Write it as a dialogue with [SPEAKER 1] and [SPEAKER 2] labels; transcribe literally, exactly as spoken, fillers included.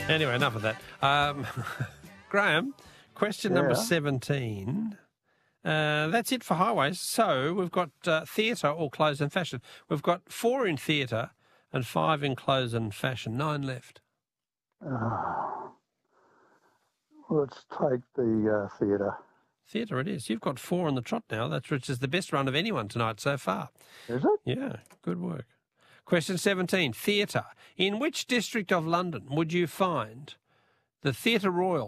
[SPEAKER 1] Anyway, enough of that. Um, Graham, question
[SPEAKER 2] Yeah.
[SPEAKER 1] number seventeen. Uh, that's it for highways. So we've got uh, theatre or clothes and fashion. We've got four in theatre and five in clothes and fashion. Nine left.
[SPEAKER 2] Uh, let's take the uh, theatre.
[SPEAKER 1] Theatre it is. You've got four on the trot now, that's which is the best run of anyone tonight so far.
[SPEAKER 2] Is it?
[SPEAKER 1] Yeah, good work. Question seventeen, theatre. In which district of London would you find the Theatre Royal